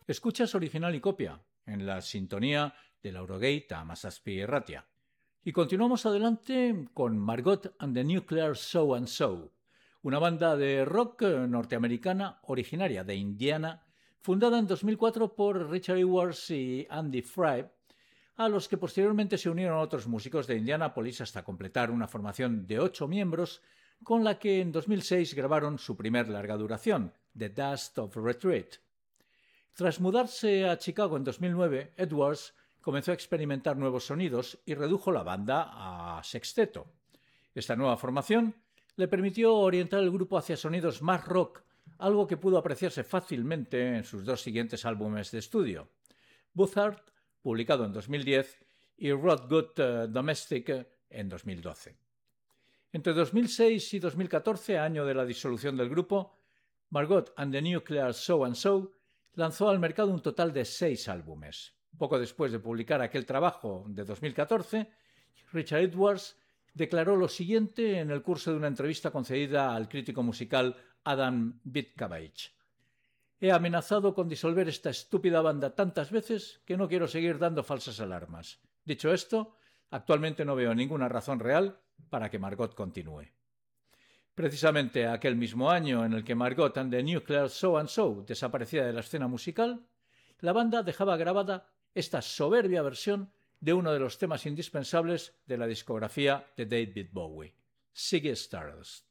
Escuchas Original y Copia, en la sintonía del Eurogate a Masaspi Ratia. Y continuamos adelante con Margot and the Nuclear So and So, una banda de rock norteamericana originaria de Indiana, fundada en 2004 por Richard Edwards y Andy Fry, a los que posteriormente se unieron otros músicos de Indianapolis hasta completar una formación de 8 miembros, con la que en 2006 grabaron su primer larga duración, The Dust of Retreat. Tras mudarse a Chicago en 2009, Edwards comenzó a experimentar nuevos sonidos y redujo la banda a sexteto. Esta nueva formación le permitió orientar el grupo hacia sonidos más rock, algo que pudo apreciarse fácilmente en sus dos siguientes álbumes de estudio, Buzzard, publicado en 2010, y Rot Good Domestic en 2012. Entre 2006 y 2014, año de la disolución del grupo, Margot and the Nuclear So and So lanzó al mercado un total de 6 álbumes. Poco después de publicar aquel trabajo de 2014, Richard Edwards declaró lo siguiente en el curso de una entrevista concedida al crítico musical Adam Bitcavage. He amenazado con disolver esta estúpida banda tantas veces que no quiero seguir dando falsas alarmas. Dicho esto, actualmente no veo ninguna razón real para que Margot continúe. Precisamente aquel mismo año en el que Margot and the Nuclear So and So desaparecía de la escena musical, la banda dejaba grabada esta soberbia versión de uno de los temas indispensables de la discografía de David Bowie, Ziggy Stardust.